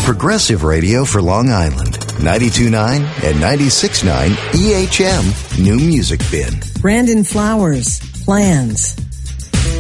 Progressive Radio for Long Island. 92.9 and 96.9 EHM New Music Bin. Brandon Flowers, Plans.